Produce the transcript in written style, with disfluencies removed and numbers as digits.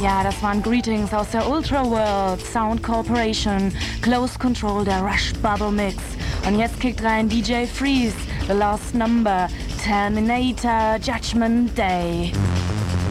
Ja, das waren Greetings aus der Ultra World, Sound Corporation, Close Control, der Rush Bubble Mix. Und jetzt kickt rein DJ Freeze, The Last Number, Terminator, Judgment Day.